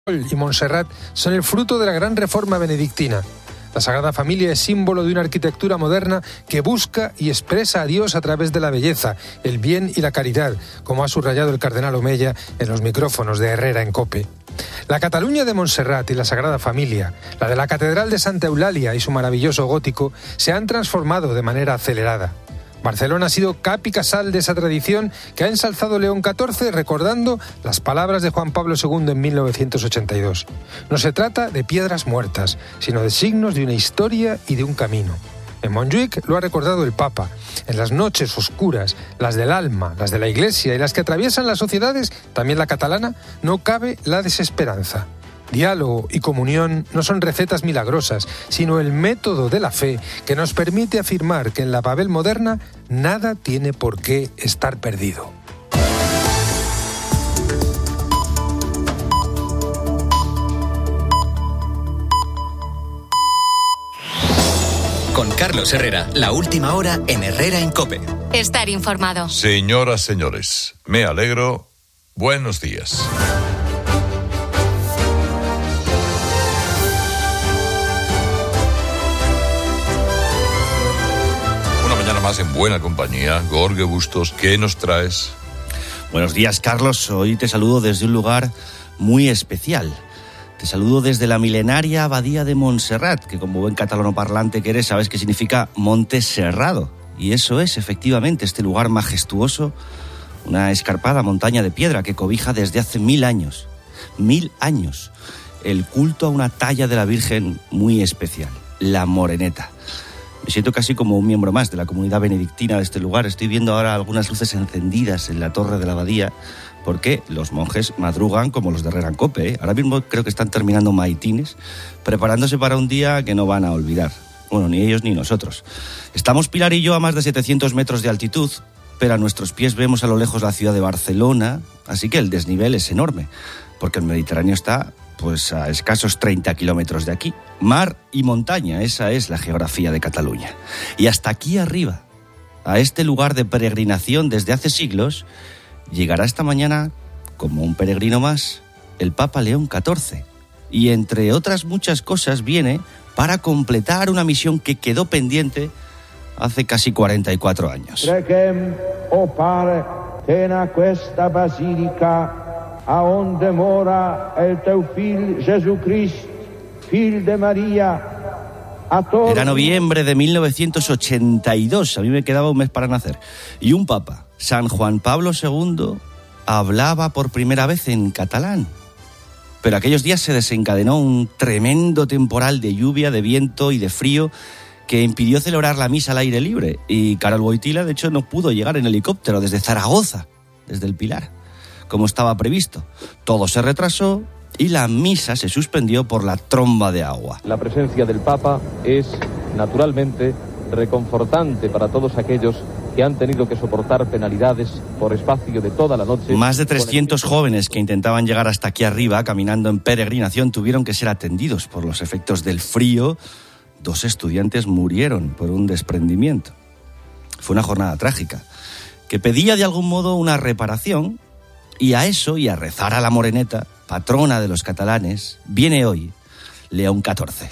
y Montserrat son el fruto de la gran reforma benedictina. La Sagrada Familia es símbolo de una arquitectura moderna que busca y expresa a Dios a través de la belleza, el bien y la caridad, como ha subrayado el cardenal Omeya en los micrófonos de Herrera en COPE. La Cataluña de Montserrat y la Sagrada Familia, la de la Catedral de Santa Eulalia y su maravilloso gótico, se han transformado de manera acelerada. Barcelona ha sido cap y casal de esa tradición que ha ensalzado León XIV recordando las palabras de Juan Pablo II en 1982. No se trata de piedras muertas, sino de signos de una historia y de un camino. En Montjuïc lo ha recordado el Papa. En las noches oscuras, las del alma, las de la Iglesia y las que atraviesan las sociedades, también la catalana, no cabe la desesperanza. Diálogo y comunión no son recetas milagrosas, sino el método de la fe que nos permite afirmar que en la Babel moderna nada tiene por qué estar perdido. Con Carlos Herrera, la última hora en Herrera en COPE. Estar informado. Señoras, señores, me alegro. Buenos días. Más en buena compañía. Jorge Bustos, ¿qué nos traes? Buenos días, Carlos. Hoy te saludo desde un lugar muy especial. Te saludo desde la milenaria abadía de Montserrat, que como buen catalano parlante que eres, sabes que significa monte serrado. Y eso es, efectivamente, este lugar majestuoso, una escarpada montaña de piedra que cobija desde hace 1000 años. 1000 años. El culto a una talla de la Virgen muy especial, la Moreneta. Me siento casi como un miembro más de la comunidad benedictina de este lugar. Estoy viendo ahora algunas luces encendidas en la torre de la abadía, porque los monjes madrugan como los de Herrera en COPE. Ahora mismo creo que están terminando maitines, preparándose para un día que no van a olvidar. Bueno, ni ellos ni nosotros. Estamos, Pilar y yo, a más de 700 metros de altitud, pero a nuestros pies vemos a lo lejos la ciudad de Barcelona, así que el desnivel es enorme, porque el Mediterráneo está pues a escasos 30 kilómetros de aquí. Mar y montaña, esa es la geografía de Cataluña. Y hasta aquí arriba, a este lugar de peregrinación desde hace siglos, llegará esta mañana, como un peregrino más, el Papa León XIV. Y entre otras muchas cosas viene para completar una misión que quedó pendiente hace casi 44 años. Preghem, o Pare, tena questa basilica a onde mora el teu fill Jesucrist, fill de María. Era noviembre de 1982, a mí me quedaba un mes para nacer. Y un papa, San Juan Pablo II, hablaba por primera vez en catalán. Pero aquellos días se desencadenó un tremendo temporal de lluvia, de viento y de frío que impidió celebrar la misa al aire libre. Y Karol Wojtyla, de hecho, no pudo llegar en helicóptero desde Zaragoza, desde el Pilar, como estaba previsto. Todo se retrasó y la misa se suspendió por la tromba de agua. La presencia del Papa es, naturalmente, reconfortante para todos aquellos que han tenido que soportar penalidades por espacio de toda la noche. Más de 300 jóvenes que intentaban llegar hasta aquí arriba, caminando en peregrinación, tuvieron que ser atendidos por los efectos del frío. 2 estudiantes murieron por un desprendimiento. Fue una jornada trágica, que pedía de algún modo una reparación. Y a eso, y a rezar a la Moreneta, patrona de los catalanes, viene hoy León XIV.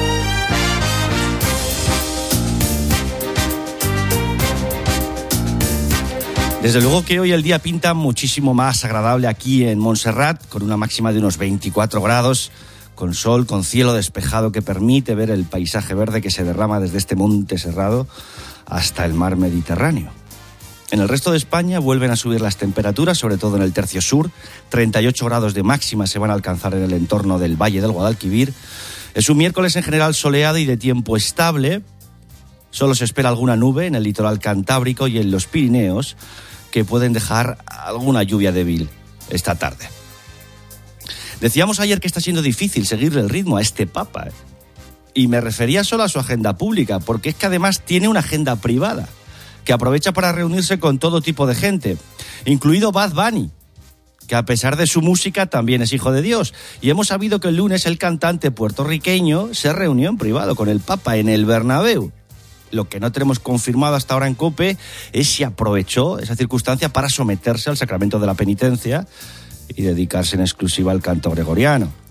Desde luego que hoy el día pinta muchísimo más agradable aquí en Montserrat, con una máxima de unos 24 grados, con sol, con cielo despejado que permite ver el paisaje verde que se derrama desde este monte serrado hasta el mar Mediterráneo. En el resto de España vuelven a subir las temperaturas, sobre todo en el tercio sur. 38 grados de máxima se van a alcanzar en el entorno del Valle del Guadalquivir. Es un miércoles en general soleado y de tiempo estable. Solo se espera alguna nube en el litoral cantábrico y en los Pirineos, que pueden dejar alguna lluvia débil esta tarde. Decíamos ayer que está siendo difícil seguirle el ritmo a este Papa, y me refería solo a su agenda pública, porque es que además tiene una agenda privada, que aprovecha para reunirse con todo tipo de gente, incluido Bad Bunny, que a pesar de su música también es hijo de Dios. Y hemos sabido que el lunes el cantante puertorriqueño se reunió en privado con el Papa en el Bernabéu. Lo que no tenemos confirmado hasta ahora en COPE es si aprovechó esa circunstancia para someterse al sacramento de la penitencia y dedicarse en exclusiva al canto gregoriano.